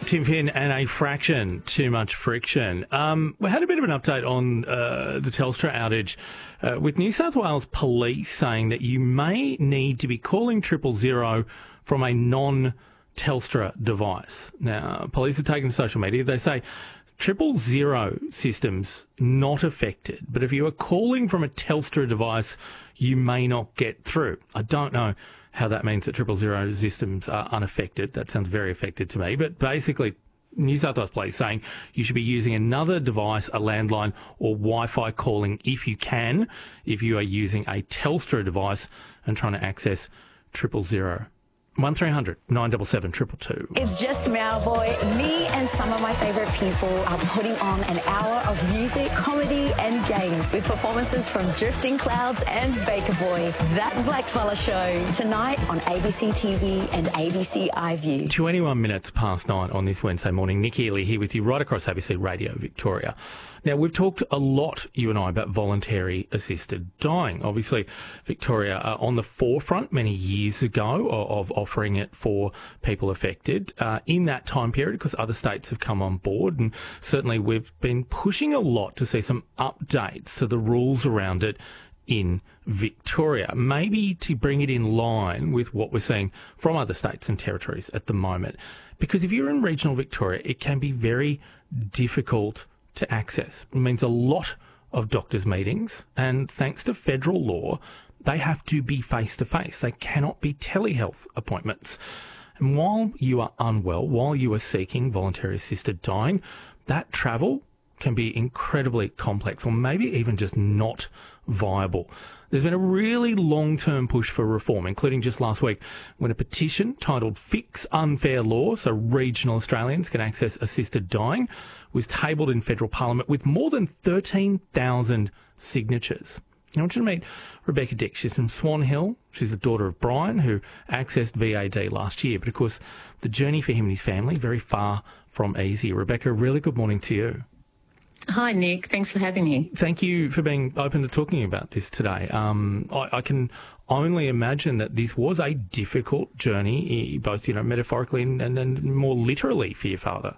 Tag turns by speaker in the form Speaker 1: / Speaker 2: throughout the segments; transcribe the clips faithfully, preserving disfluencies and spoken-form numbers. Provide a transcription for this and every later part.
Speaker 1: Tim Finn and a fraction too much friction. Um, we had a bit of an update on uh, the Telstra outage uh, with New South Wales Police saying that you may need to be calling triple zero from a non-Telstra device. Now, police have taken to social media. They say triple zero systems not affected, but if you are calling from a Telstra device, you may not get through. I don't know how that means that triple zero systems are unaffected. That sounds very affected to me. But basically, New South Wales Police saying you should be using another device, a landline or Wi-Fi calling if you can, if you are using a Telstra device and trying to access triple zero. one three hundred nine seven seven two two two.
Speaker 2: It's just Meow Boy. Me and some of my favourite people are putting on an hour of music, comedy and games with performances from Drifting Clouds and Baker Boy. That Blackfella Show tonight on A B C T V and A B C iView.
Speaker 1: twenty-one minutes past nine on this Wednesday morning. Nick Ely here with you right across A B C Radio Victoria. Now, we've talked a lot, you and I, about voluntary assisted dying. Obviously, Victoria are on the forefront many years ago of, of offering it for people affected uh, in that time period because other states have come on board. And certainly we've been pushing a lot to see some updates to the rules around it in Victoria, maybe to bring it in line with what we're seeing from other states and territories at the moment. Because if you're in regional Victoria, it can be very difficult to access. It means a lot of doctors' meetings, and thanks to federal law, they have to be face-to-face. They cannot be telehealth appointments. And while you are unwell, while you are seeking voluntary assisted dying, that travel can be incredibly complex or maybe even just not viable. There's been a really long-term push for reform, including just last week when a petition titled Fix Unfair Law so regional Australians can access assisted dying was tabled in federal parliament with more than thirteen thousand signatures. I want you to meet Rebecca Dick. She's from Swan Hill. She's the daughter of Brian, who accessed V A D last year. But, of course, the journey for him and his family, very far from easy. Rebecca, really good morning to you.
Speaker 3: Hi, Nick. Thanks for having me.
Speaker 1: Thank you for being open to talking about this today. Um, I, I can only imagine that this was a difficult journey, both, you know, metaphorically and, and, and more literally for your father.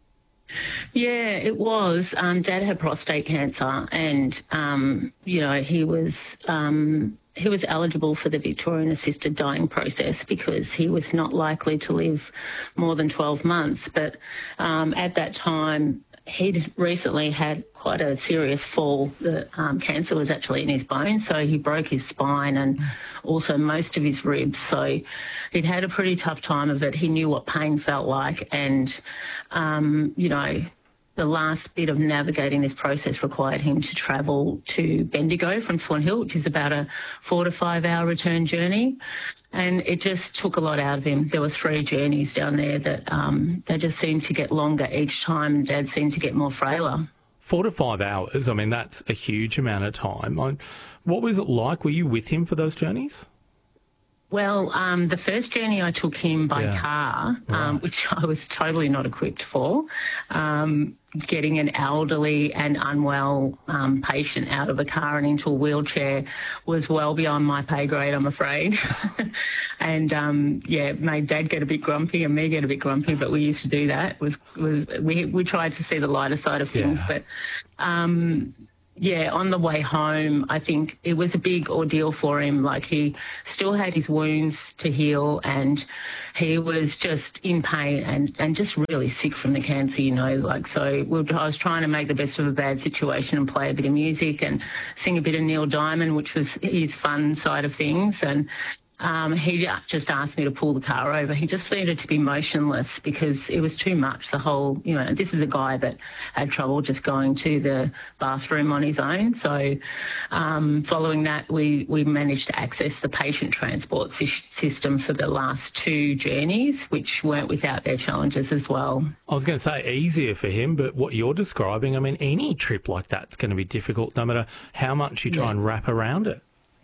Speaker 3: Yeah, it was. Um, Dad had prostate cancer, and um, you know he was um, he was eligible for the Victorian assisted dying process because he was not likely to live more than twelve months. But um, at that time, he'd recently had quite a serious fall. The um, cancer was actually in his bone, so he broke his spine and also most of his ribs. So he'd had a pretty tough time of it. He knew what pain felt like, and, um, you know, the last bit of navigating this process required him to travel to Bendigo from Swan Hill, which is about a four to five hour return journey. And it just took a lot out of him. There were three journeys down there that um, they just seemed to get longer each time, and Dad seemed to get more frailer.
Speaker 1: Four to five hours, I mean, that's a huge amount of time. I, what was it like? Were you with him for those journeys?
Speaker 3: Well, um, the first journey I took him by
Speaker 1: Yeah.
Speaker 3: car, um,
Speaker 1: Right.
Speaker 3: which I was totally not equipped for. Um, getting an elderly and unwell um, patient out of a car and into a wheelchair was well beyond my pay grade, I'm afraid. and, um, yeah, made Dad get a bit grumpy and me get a bit grumpy, but we used to do that. Was was we, we tried to see the lighter side of things,
Speaker 1: Yeah.
Speaker 3: but... Um, Yeah, on the way home, I think it was a big ordeal for him. Like, he still had his wounds to heal, and he was just in pain and, and just really sick from the cancer, you know. Like, so we were, I was trying to make the best of a bad situation and play a bit of music and sing a bit of Neil Diamond, which was his fun side of things. And Um, he just asked me to pull the car over. He just needed to be motionless because it was too much. The whole, you know, this is a guy that had trouble just going to the bathroom on his own. So um, following that, we, we managed to access the patient transport system for the last two journeys, which weren't without their challenges as well.
Speaker 1: I was going to say easier for him, but what you're describing, I mean, any trip like that's going to be difficult no matter how much you try
Speaker 3: Yeah.
Speaker 1: and wrap around it.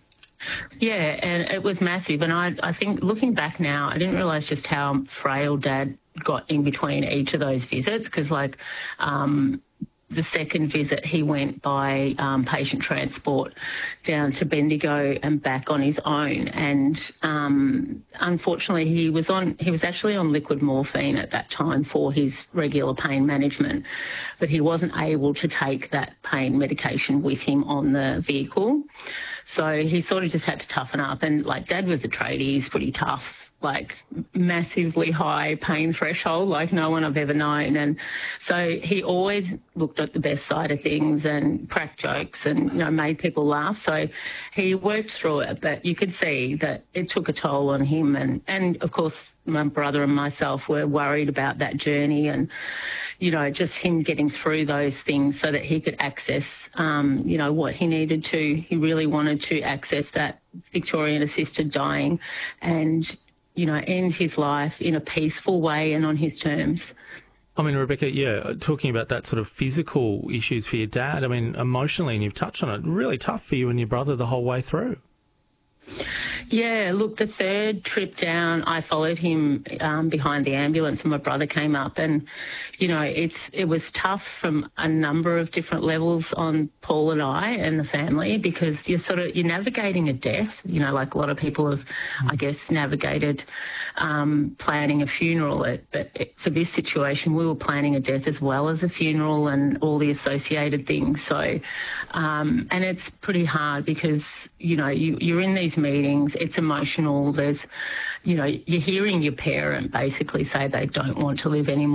Speaker 3: Yeah, and it was massive. And I, I think looking back now, I didn't realise just how frail Dad got in between each of those visits because, like, um, the second visit, he went by um, patient transport down to Bendigo and back on his own. And um, unfortunately, he was on. He was actually on liquid morphine at that time for his regular pain management, but he wasn't able to take that pain medication with him on the vehicle. So he sort of just had to toughen up. And like Dad was a tradie, he's pretty tough. Like massively high pain threshold like no one I've ever known. And so he always looked at the best side of things and cracked jokes and, you know, made people laugh. So he worked through it, but you could see that it took a toll on him. And, and of course, my brother and myself were worried about that journey and, you know, just him getting through those things so that he could access, um, you know, what he needed to. He really wanted to access that Victorian assisted dying and, you know, end his life in a peaceful way and on his terms.
Speaker 1: I mean, Rebecca, yeah, talking about that sort of physical issues for your dad, I mean, emotionally, and you've touched on it, really tough for you and your brother the whole way through.
Speaker 3: Yeah, look, the third trip down, I followed him um, behind the ambulance and my brother came up and, you know, it's it was tough from a number of different levels on Paul and I and the family because you're sort of, you're navigating a death, you know, like a lot of people have, mm. I guess, navigated um, planning a funeral. But it, for this situation, we were planning a death as well as a funeral and all the associated things. So, um, and it's pretty hard because, you know, you, you're in these meetings, it's emotional, there's, you know, you're hearing your parent basically say they don't want to live anymore.